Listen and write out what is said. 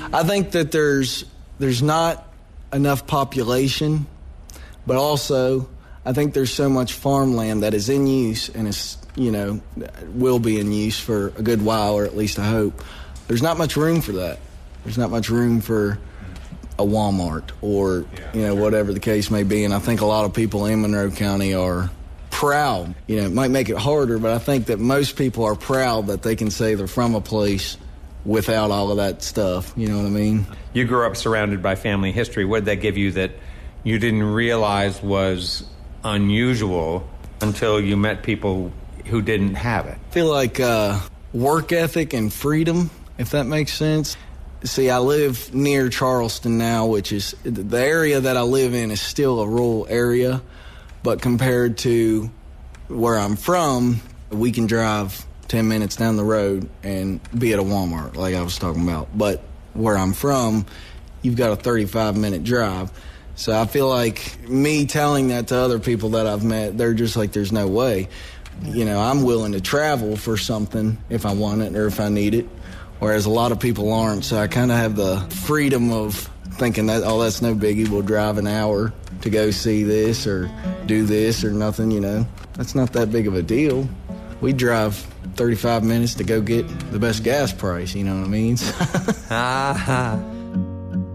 I think that there's not enough population, but also I think there's so much farmland that is in use and is, will be in use for a good while, or at least I hope. There's not much room for that. There's not much room for a Walmart or, whatever the case may be. And I think a lot of people in Monroe County are proud. It might make it harder, but I think that most people are proud that they can say they're from a place without all of that stuff. You know what I mean? You grew up surrounded by family history. What did that give you that you didn't realize was unusual until you met people who didn't have it? I feel like work ethic and freedom, if that makes sense. See, I live near Charleston now, which is the area that I live in is still a rural area, but compared to where I'm from, we can drive 10 minutes down the road and be at a Walmart, like I was talking about. But where I'm from, you've got a 35-minute drive. So I feel like me telling that to other people that I've met, they're just like, there's no way. I'm willing to travel for something if I want it or if I need it, whereas a lot of people aren't. So I kind of have the freedom of thinking that, that's no biggie. We'll drive an hour to go see this or do this or nothing, That's not that big of a deal. We drive 35 minutes to go get the best gas price, you know what I mean?